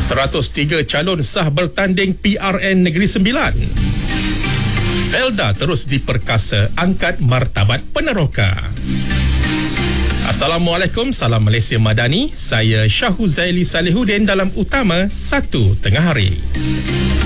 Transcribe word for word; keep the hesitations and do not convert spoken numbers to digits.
seratus tiga calon sah bertanding P R N Negeri Sembilan. Felda terus diperkasa angkat martabat peneroka. Assalamualaikum, salam Malaysia Madani. Saya Syahuzaili Salihuddin dalam Utama satu Tengah Hari.